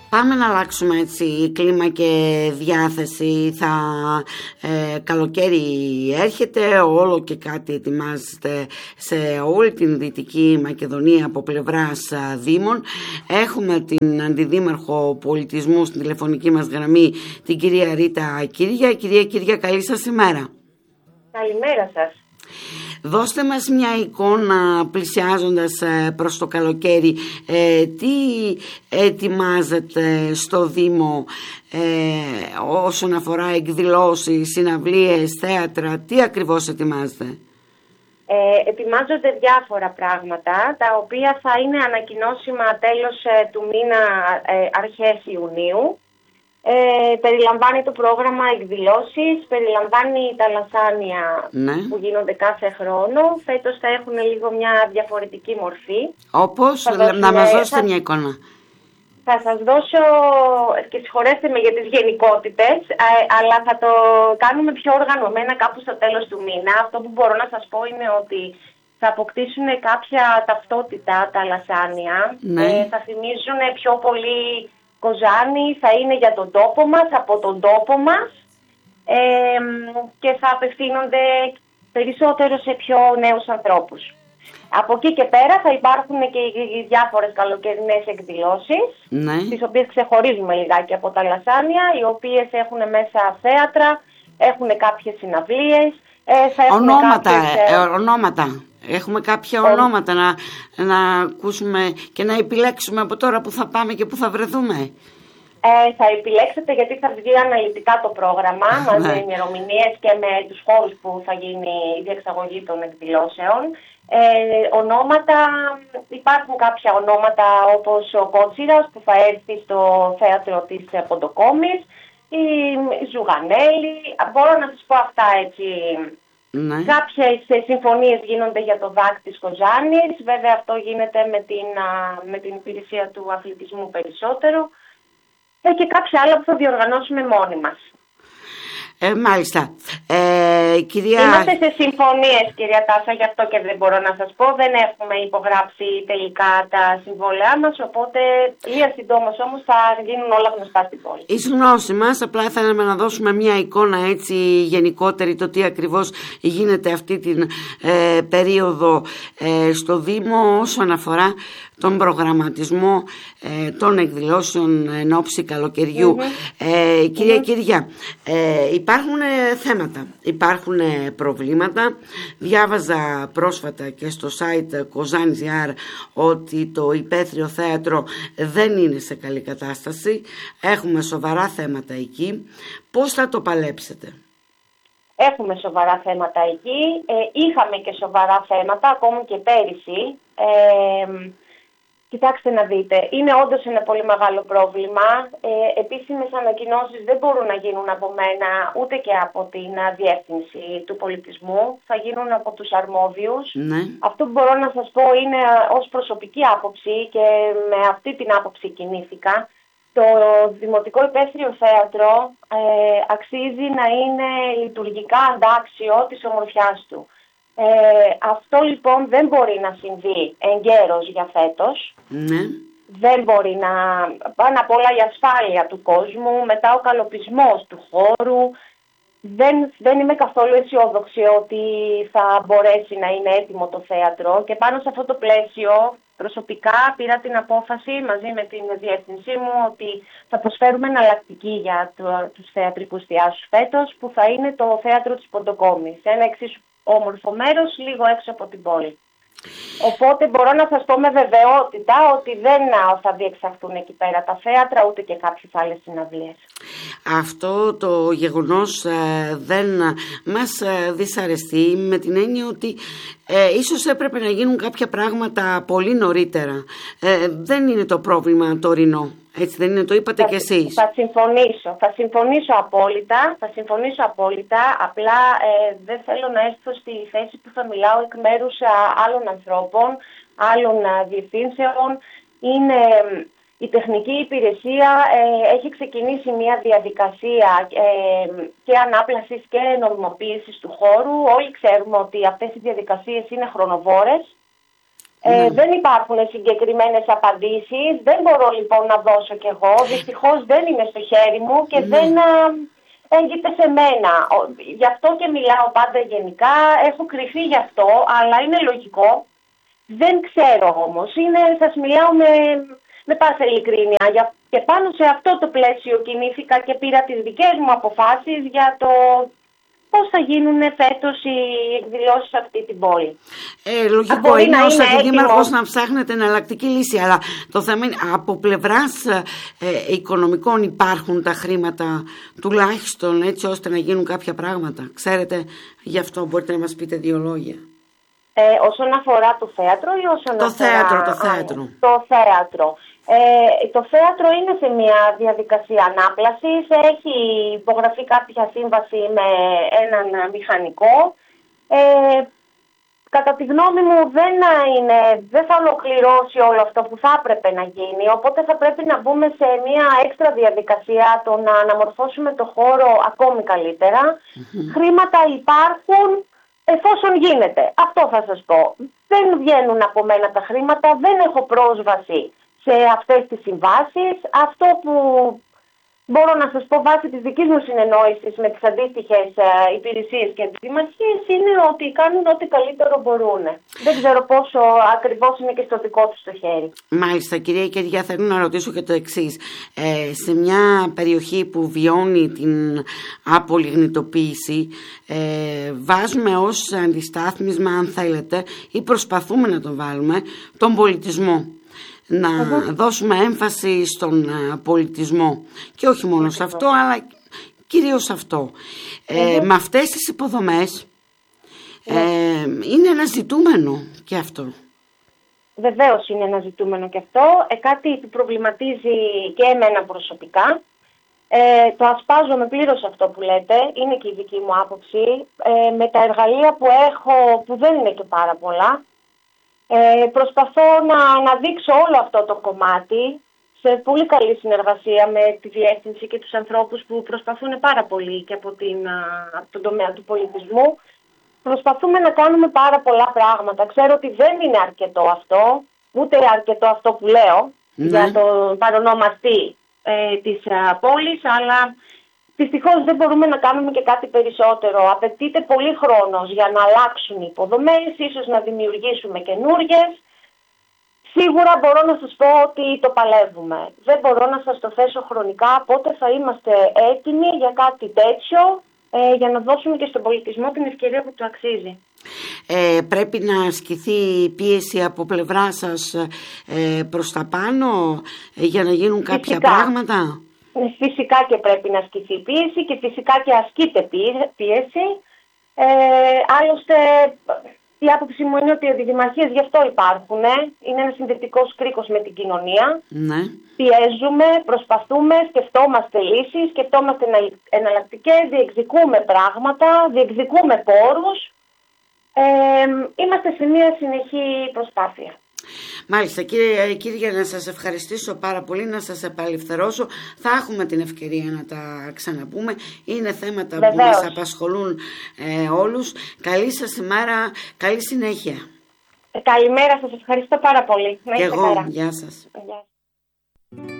Πάμε να αλλάξουμε έτσι κλίμα και διάθεση. Καλοκαίρι έρχεται, όλο και κάτι ετοιμάζεται σε όλη την Δυτική Μακεδονία από πλευράς Δήμων. Έχουμε την Αντιδήμαρχο Πολιτισμού στην τηλεφωνική μας γραμμή, την κυρία Ρίτα Κύρια. Κυρία Κύρια, καλή σας ημέρα. Καλημέρα σας. Δώστε μας μια εικόνα πλησιάζοντας προς το καλοκαίρι, τι ετοιμάζετε στο Δήμο όσον αφορά εκδηλώσεις, συναυλίες, θέατρα, τι ακριβώς ετοιμάζετε? Ετοιμάζονται διάφορα πράγματα, τα οποία θα είναι ανακοινώσιμα τέλος του μήνα, αρχές Ιουνίου. Περιλαμβάνει το πρόγραμμα εκδηλώσεις, περιλαμβάνει τα λασάνια που γίνονται κάθε χρόνο. Φέτος θα έχουν λίγο μια διαφορετική μορφή. Όπως, να μας δώσετε μια εικόνα. Θα σας δώσω, και συγχωρέστε με για τις γενικότητες, αλλά θα το κάνουμε πιο οργανωμένα κάπου στο τέλος του μήνα. Αυτό που μπορώ να σας πω είναι ότι θα αποκτήσουν κάποια ταυτότητα τα λασάνια. Θα θυμίζουν πιο πολύ Κοζάνη, θα είναι για τον τόπο μας, από τον τόπο μας, και θα απευθύνονται περισσότερο σε πιο νέους ανθρώπους. Από εκεί και πέρα θα υπάρχουν και οι διάφορες καλοκαιρινές εκδηλώσεις, τις οποίες ξεχωρίζουμε λιγάκι από τα λασάνια, οι οποίες έχουν μέσα θέατρα, έχουν κάποιες συναυλίες, θα έχουν ονόματα. Έχουμε κάποια ονόματα να ακούσουμε και να επιλέξουμε από τώρα που θα πάμε και που θα βρεθούμε. Θα επιλέξετε, γιατί θα βγει αναλυτικά το πρόγραμμα μαζί με ημερομηνίες και με τους χώρους που θα γίνει η διεξαγωγή των εκδηλώσεων. Ονόματα, υπάρχουν κάποια ονόματα όπως ο Κότσιρας που θα έρθει στο θέατρο της Ποντοκόμης, η Ζουγανέλη, μπορώ να σας πω αυτά έτσι. Κάποιες συμφωνίες γίνονται για το ΔΑΚ της Κοζάνης, βέβαια αυτό γίνεται με την υπηρεσία του αθλητισμού περισσότερο, και κάποια άλλα που θα διοργανώσουμε μόνοι μας. Μάλιστα. Κυρία... Είμαστε σε συμφωνίες, κυρία Τάσα, γι' αυτό και δεν μπορώ να σας πω. Δεν έχουμε υπογράψει τελικά τα συμβόλαιά μας, οπότε λίγα συντόμως όμως θα γίνουν όλα γνωστά στην πόλη. Εις γνώση μας, απλά θέλαμε να δώσουμε μια εικόνα έτσι γενικότερη, το τι ακριβώς γίνεται αυτή την περίοδο στο Δήμο όσον αφορά τον προγραμματισμό των εκδηλώσεων εν ώψη καλοκαιριού. Κυρία Κύρια, υπάρχουν θέματα, υπάρχουν προβλήματα. Διάβαζα πρόσφατα και στο site Kozanis.gr ότι το Υπαίθριο Θέατρο δεν είναι σε καλή κατάσταση. Έχουμε σοβαρά θέματα εκεί. Πώς θα το παλέψετε? Έχουμε σοβαρά θέματα εκεί. Είχαμε και σοβαρά θέματα ακόμη και πέρυσι. Κοιτάξτε να δείτε, είναι όντως ένα πολύ μεγάλο πρόβλημα. Επίσημες ανακοινώσεις δεν μπορούν να γίνουν από μένα ούτε και από την διεύθυνση του πολιτισμού. Θα γίνουν από τους αρμόδιους. Αυτό που μπορώ να σας πω είναι ως προσωπική άποψη, και με αυτή την άποψη κινήθηκα. Το Δημοτικό Υπαίθριο Θέατρο αξίζει να είναι λειτουργικά αντάξιο της ομορφιάς του. Αυτό λοιπόν δεν μπορεί να συμβεί εγκαίρως για φέτος. Δεν μπορεί να... Πάνω απ' όλα η ασφάλεια του κόσμου, μετά ο καλοπισμός του χώρου. Δεν είμαι καθόλου αισιόδοξη ότι θα μπορέσει να είναι έτοιμο το θέατρο, και πάνω σε αυτό το πλαίσιο προσωπικά πήρα την απόφαση μαζί με την διεύθυνσή μου ότι θα προσφέρουμε εναλλακτική για τους θεατρικούς θεάσους φέτος, που θα είναι το θέατρο της Ποντοκόμης, ένα εξίσου όμορφο μέρος λίγο έξω από την πόλη. Οπότε μπορώ να σας πω με βεβαιότητα ότι δεν θα διεξαχθούν εκεί πέρα τα θέατρα, ούτε και κάποιες άλλες συναυλίες. Αυτό το γεγονός δεν μας δυσαρεστεί, με την έννοια ότι ίσως έπρεπε να γίνουν κάποια πράγματα πολύ νωρίτερα. Δεν είναι το πρόβλημα τωρινό. Έτσι δεν είναι, το είπατε κι εσείς. Θα συμφωνήσω απόλυτα. Απλά δεν θέλω να έρθω στη θέση που θα μιλάω εκ μέρους άλλων ανθρώπων, άλλων διευθύνσεων. Η τεχνική υπηρεσία έχει ξεκινήσει μια διαδικασία και ανάπλασης και νομιμοποίησης του χώρου. Όλοι ξέρουμε ότι αυτές οι διαδικασίες είναι χρονοβόρες. Δεν υπάρχουν συγκεκριμένες απαντήσεις. Δεν μπορώ λοιπόν να δώσω κι εγώ. Δυστυχώς δεν είναι στο χέρι μου και δεν έγκυται σε μένα. Γι' αυτό και μιλάω πάντα γενικά. Έχω κρυφεί γι' αυτό, αλλά είναι λογικό. Δεν ξέρω όμως. Σας μιλάω με πάσα ειλικρίνεια. Και πάνω σε αυτό το πλαίσιο κινήθηκα και πήρα τις δικές μου αποφάσεις για το πώς θα γίνουν φέτος οι εκδηλώσεις σε αυτή την πόλη. Λογικό είναι ως αντιδήμαρχος να ψάχνετε εναλλακτική λύση, αλλά το θέμα είναι από πλευράς οικονομικών υπάρχουν τα χρήματα τουλάχιστον έτσι ώστε να γίνουν κάποια πράγματα. Ξέρετε, γι' αυτό μπορείτε να μας πείτε 2 λόγια. Όσον αφορά το θέατρο ή όσον αφορά... Το θέατρο. Το θέατρο. Το θέατρο είναι σε μια διαδικασία ανάπλασης. Έχει υπογραφεί κάποια σύμβαση με έναν μηχανικό. Κατά τη γνώμη μου δεν θα ολοκληρώσει όλο αυτό που θα έπρεπε να γίνει. Οπότε θα πρέπει να μπούμε σε μια έξτρα διαδικασία το να αναμορφώσουμε το χώρο ακόμη καλύτερα. Χρήματα υπάρχουν εφόσον γίνεται. Αυτό θα σας πω. Δεν βγαίνουν από μένα τα χρήματα, δεν έχω πρόσβαση σε αυτές τις συμβάσεις. Αυτό που μπορώ να σας πω βάσει της δικής μου συνεννόησης με τις αντίστοιχες υπηρεσίες και αντιδημαρχίες είναι ότι κάνουν ό,τι καλύτερο μπορούν. Δεν ξέρω πόσο ακριβώς είναι και στο δικό τους το χέρι. Μάλιστα, κυρία Κεριά, θέλω να ρωτήσω και το εξής. Σε μια περιοχή που βιώνει την απολιγνητοποίηση, βάζουμε ως αντιστάθμισμα, αν θέλετε, ή προσπαθούμε να τον βάλουμε, τον πολιτισμό. Να δώσουμε έμφαση στον πολιτισμό και όχι μόνο σε αυτό αλλά κυρίως σε αυτό. Με αυτές τις υποδομές είναι ένα ζητούμενο και αυτό. Βεβαίως είναι ένα ζητούμενο και αυτό. Κάτι που προβληματίζει και εμένα προσωπικά. Το ασπάζομαι πλήρως αυτό που λέτε. Είναι και η δική μου άποψη. Με τα εργαλεία που έχω, που δεν είναι και πάρα πολλά, προσπαθώ να αναδείξω όλο αυτό το κομμάτι σε πολύ καλή συνεργασία με τη διεύθυνση και τους ανθρώπους που προσπαθούν πάρα πολύ και από τον τομέα του πολιτισμού. Προσπαθούμε να κάνουμε πάρα πολλά πράγματα. Ξέρω ότι δεν είναι αρκετό αυτό, ούτε αρκετό αυτό που λέω για τον παρονομαστή της πόλης, αλλά δυστυχώς δεν μπορούμε να κάνουμε και κάτι περισσότερο. Απαιτείται πολύ χρόνος για να αλλάξουν οι υποδομές, ίσως να δημιουργήσουμε καινούργιες. Σίγουρα μπορώ να σας πω ότι το παλεύουμε. Δεν μπορώ να σας το θέσω χρονικά πότε θα είμαστε έτοιμοι για κάτι τέτοιο, για να δώσουμε και στον πολιτισμό την ευκαιρία που του αξίζει. Πρέπει να ασκηθεί πίεση από πλευρά σας προς τα πάνω για να γίνουν κάποια πράγματα. Φυσικά και πρέπει να ασκηθεί πίεση και φυσικά και ασκείται πίεση. Άλλωστε η άποψη μου είναι ότι οι αντιδημαρχίες γι' αυτό υπάρχουν. Είναι ένας συνδετικός κρίκος με την κοινωνία. Ναι. Πιέζουμε, προσπαθούμε, σκεφτόμαστε λύσεις, σκεφτόμαστε εναλλακτικές, διεκδικούμε πράγματα, διεκδικούμε πόρους. Είμαστε σε μια συνεχή προσπάθεια. Μάλιστα, κύριε, να σας ευχαριστήσω πάρα πολύ, να σας επαληθερώσω. Θα έχουμε την ευκαιρία να τα ξαναπούμε. Είναι θέματα που μας απασχολούν όλους. Καλή σας ημέρα, καλή συνέχεια. Καλημέρα, σας ευχαριστώ πάρα πολύ. Και εγώ, γεια σας.